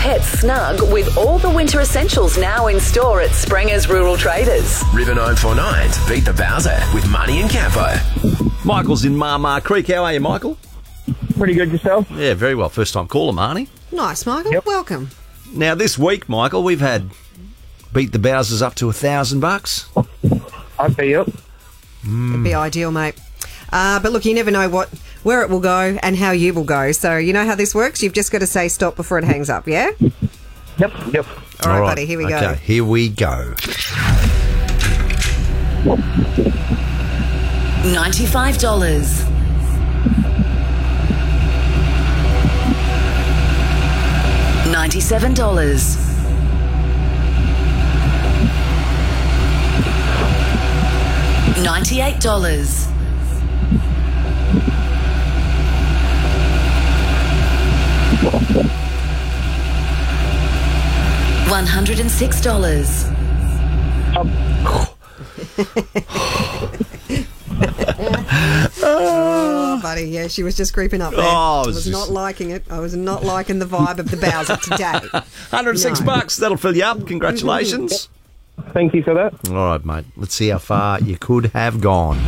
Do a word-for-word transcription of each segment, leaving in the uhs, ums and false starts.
pets snug with all the winter essentials now in store at Springer's Rural Traders. River nine four nine Beat the Bowser with Marnie and Campo. Michael's in Marmar Creek. How are you, Michael? Pretty good yourself? Yeah, very well. First time caller, Marnie. Nice, Michael. Yep. Welcome. Now, this week, Michael, we've had Beat the Bowsers up to a thousand bucks. I'd be up. It'd be ideal, mate. Uh, but look, you never know what where it will go and how you will go. So you know how this works? You've just got to say stop before it hangs up, yeah? Yep, yep. All right, buddy, here we go. Okay, here we go. ninety-five dollars. ninety-seven dollars. ninety-eight dollars. one hundred six dollars. Oh, buddy, yeah, she was just creeping up there. Oh, I it was was just- not liking it. I was not liking the vibe of the Bowser today. one hundred six No. bucks. That'll fill you up. Congratulations. Thank you for that. All right, mate. Let's see how far you could have gone.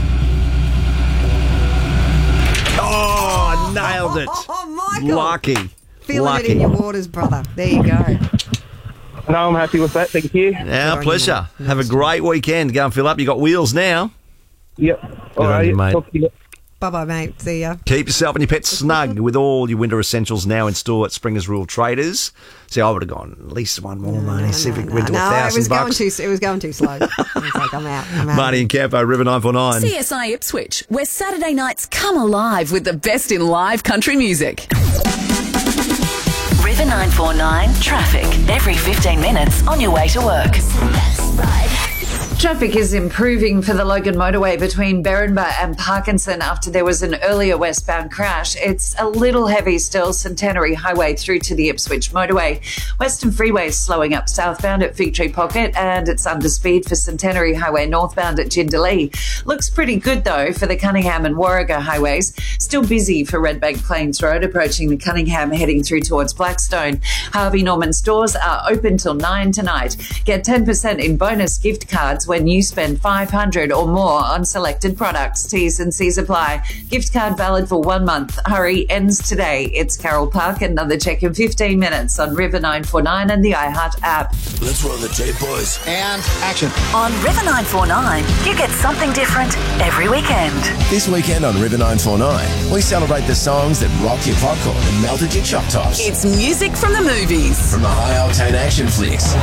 Oh, nailed it. Oh, Michael. Lucky. Feeling Lucky. it in your waters, brother. There you go. No, I'm happy with that. Thank you. Our Good on pleasure. you, mate. Have a great weekend. Go and fill up. You got wheels now. Yep. All on right. you, mate. Talk to you. Bye-bye, mate. See ya. Keep yourself and your pets snug with all your winter essentials now in store at Springer's Rural Traders. See, I would have gone at least one more money. See if we can win to a no, it thousand was going bucks. too. It was going too slow. I was like, I'm out. I'm out. Marty and Campo, River nine four nine. C S I Ipswich, where Saturday nights come alive with the best in live country music. River nine four nine traffic. Every fifteen minutes on your way to work. Traffic is improving for the Logan motorway between Berrinba and Parkinson after there was an earlier westbound crash. It's a little heavy still, Centenary Highway through to the Ipswich motorway. Western Freeway is slowing up southbound at Fig Tree Pocket, and it's under speed for Centenary Highway northbound at Jindalee. Looks pretty good though for the Cunningham and Warragher highways. Still busy for Redbank Plains Road approaching the Cunningham heading through towards Blackstone. Harvey Norman stores are open till nine tonight. Get ten percent in bonus gift cards when you spend five hundred dollars or more on selected products. T's and C's apply. Gift card valid for one month. Hurry, ends today. It's Carol Park. Another check in fifteen minutes on River nine four nine and the iHeart app. Let's roll the tape, boys. And action. On River nine four nine, you get something different every weekend. This weekend on River nine four nine, we celebrate the songs that rocked your popcorn and melted your chop tops. It's music from the movies. From the high-octane action flicks